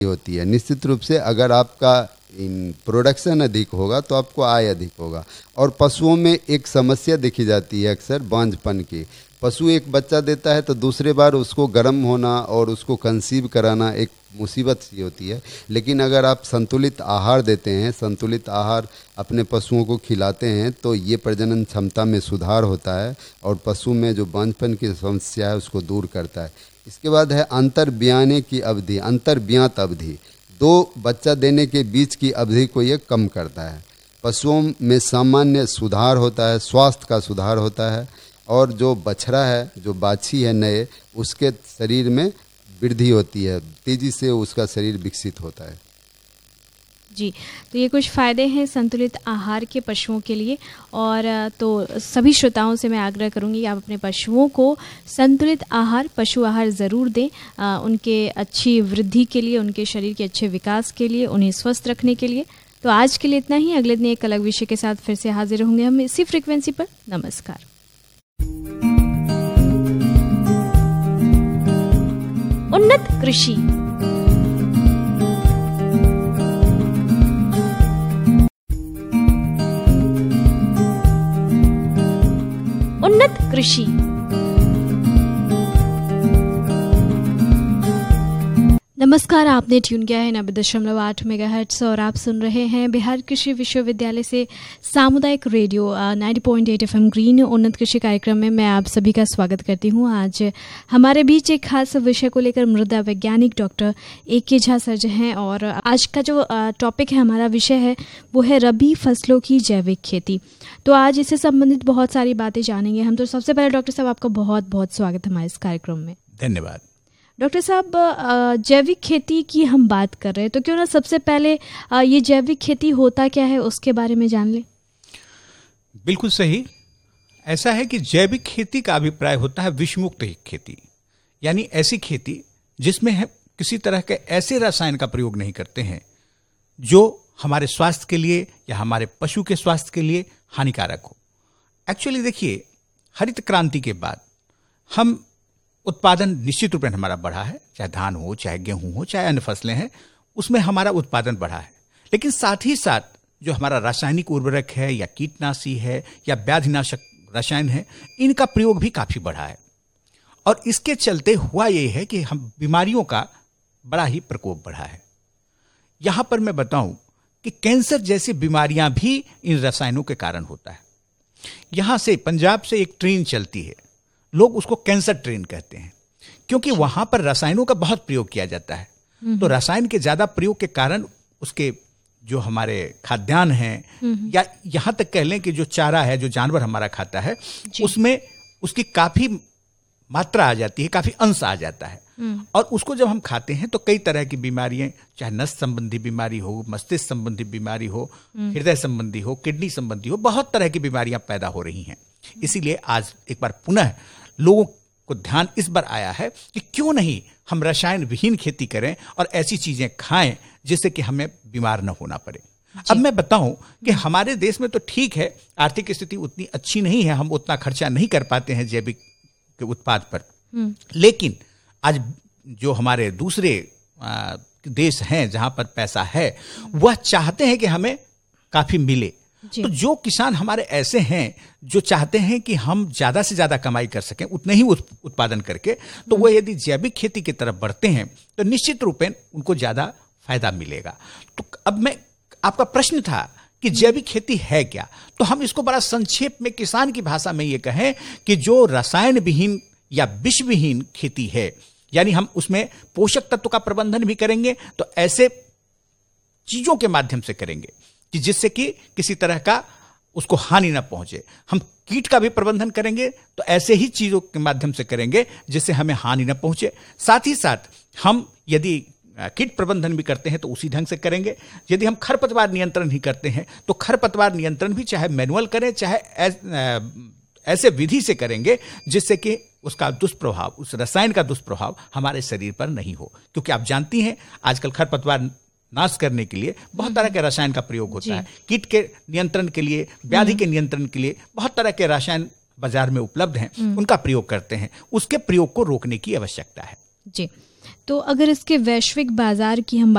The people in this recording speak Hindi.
होती है। निश्चित रूप से अगर आपका प्रोडक्शन अधिक होगा तो आपको आय अधिक होगा। और पशुओं में एक समस्या देखी जाती है अक्सर बांझपन की। पशु एक बच्चा देता है तो दूसरे बार उसको गर्म होना और उसको कंसीव कराना एक मुसीबत सी होती है। लेकिन अगर आप संतुलित आहार देते हैं, संतुलित आहार अपने पशुओं को खिलाते हैं तो ये प्रजनन क्षमता में सुधार होता है और पशु में जो बांझपन की समस्या है उसको दूर करता है। इसके बाद है अंतर्ब्याने की अवधि, अंतर्ब्यात अवधि। 2 बच्चा देने के बीच की अवधि को ये कम करता है। पशुओं में सामान्य सुधार होता है, स्वास्थ्य का सुधार होता है और जो बछड़ा है, जो बाछी है नए, उसके शरीर में वृद्धि होती है, तेजी से उसका शरीर विकसित होता है। जी, तो ये कुछ फ़ायदे हैं संतुलित आहार के पशुओं के लिए। और तो सभी श्रोताओं से मैं आग्रह करूंगी कि आप अपने पशुओं को संतुलित आहार, पशु आहार ज़रूर दें, उनके अच्छी वृद्धि के लिए, उनके शरीर के अच्छे विकास के लिए, उन्हें स्वस्थ रखने के लिए। तो आज के लिए इतना ही। अगले दिन एक अलग विषय के साथ फिर से हाजिर होंगे हम इसी फ्रीक्वेंसी पर। नमस्कार। उन्नत कृषि। उन्नत कृषि। नमस्कार, आपने ट्यून किया है 90.8 मेगाहर्ट्ज़ और आप सुन रहे हैं बिहार कृषि विश्वविद्यालय से सामुदायिक रेडियो 90.8 FM ग्रीन उन्नत कृषि कार्यक्रम में मैं आप सभी का स्वागत करती हूं। आज हमारे बीच एक खास विषय को लेकर मृदा वैज्ञानिक डॉक्टर AK झा सर हैं और आज का जो टॉपिक है, हमारा विषय है, वो है रबी फसलों की जैविक खेती। तो आज इससे संबंधित बहुत सारी बातें जानेंगे हम। तो सबसे पहले डॉक्टर साहब, आपका बहुत बहुत स्वागत हमारे इस कार्यक्रम में। धन्यवाद। डॉक्टर साहब, जैविक खेती की हम बात कर रहे हैं तो क्यों ना सबसे पहले ये जैविक खेती होता क्या है उसके बारे में जान लें। बिल्कुल सही। ऐसा है कि जैविक खेती का अभिप्राय होता है विषमुक्त खेती, यानी ऐसी खेती जिसमें हम किसी तरह के ऐसे रसायन का प्रयोग नहीं करते हैं जो हमारे स्वास्थ्य के लिए या हमारे पशु के स्वास्थ्य के लिए हानिकारक हो। एक्चुअली देखिए, हरित क्रांति के बाद हम उत्पादन निश्चित रूप में हमारा बढ़ा है, चाहे धान हो, चाहे गेहूं हो, चाहे अन्य फसलें हैं, उसमें हमारा उत्पादन बढ़ा है। लेकिन साथ ही साथ जो हमारा रासायनिक उर्वरक है या कीटनाशी है या व्याधिनाशक रसायन है, इनका प्रयोग भी काफी बढ़ा है। और इसके चलते हुआ ये है कि हम बीमारियों का बड़ा ही प्रकोप बढ़ा है। यहां पर मैं बताऊं कि कैंसर जैसी बीमारियां भी इन रसायनों के कारण होता है। यहां से पंजाब से एक ट्रेन चलती है, लोग उसको कैंसर ट्रेन कहते हैं क्योंकि वहां पर रसायनों का बहुत प्रयोग किया जाता है। तो रसायन के ज्यादा प्रयोग के कारण उसके जो हमारे खाद्यान्न हैं या यहां तक कह लें कि जो चारा है, जो जानवर हमारा खाता है, उसमें उसकी काफी मात्रा आ जाती है, काफी अंश आ जाता है। और उसको जब हम खाते हैं तो कई तरह की बीमारियां, चाहे नस संबंधी बीमारी हो, मस्तिष्क संबंधी बीमारी हो, हृदय संबंधी हो, किडनी संबंधी हो, बहुत तरह की बीमारियां पैदा हो रही हैं। इसीलिए आज एक बार पुनः लोगों को ध्यान इस बार आया है कि क्यों नहीं हम रसायन विहीन खेती करें और ऐसी चीजें खाएं जिससे कि हमें बीमार न होना पड़े। अब मैं बताऊं कि हमारे देश में तो ठीक है, आर्थिक स्थिति उतनी अच्छी नहीं है, हम उतना खर्चा नहीं कर पाते हैं जैविक के उत्पाद पर। लेकिन आज जो हमारे दूसरे देश हैं जहां पर पैसा है, वह चाहते हैं कि हमें काफी मिले। तो जो किसान हमारे ऐसे हैं जो चाहते हैं कि हम ज्यादा से ज्यादा कमाई कर सकें उतने ही उत्पादन करके, तो वो यदि जैविक खेती की तरफ बढ़ते हैं तो निश्चित रूप में उनको ज्यादा फायदा मिलेगा। तो अब मैं, आपका प्रश्न था कि जैविक खेती है क्या, तो हम इसको बड़ा संक्षेप में किसान की भाषा में ये कहें कि जो रसायन विहीन या विष विहीन खेती है, यानी हम उसमें पोषक तत्व का प्रबंधन भी करेंगे तो ऐसे चीजों के माध्यम से करेंगे कि जिससे कि किसी तरह का उसको हानि ना पहुंचे। हम कीट का भी प्रबंधन करेंगे तो ऐसे ही चीजों के माध्यम से करेंगे जिससे हमें हानि ना पहुंचे। साथ ही साथ हम यदि कीट प्रबंधन भी करते हैं तो उसी ढंग से करेंगे। यदि हम खरपतवार नियंत्रण ही करते हैं तो खरपतवार नियंत्रण भी चाहे मैनुअल करें, चाहे ऐसे विधि से करेंगे जिससे कि उसका दुष्प्रभाव, उस रसायन का दुष्प्रभाव हमारे शरीर पर नहीं हो। क्योंकि आप जानती हैं आजकल खरपतवार नाश करने के लिए बहुत तरह के रसायन का प्रयोग होता है। कीट के नियंत्रण के लिए, व्याधि के नियंत्रण के लिए बहुत तरह के रसायन बाजार में उपलब्ध हैं, उनका प्रयोग करते हैं। उसके प्रयोग को रोकने की आवश्यकता है। जी, तो अगर इसके वैश्विक बाजार की हम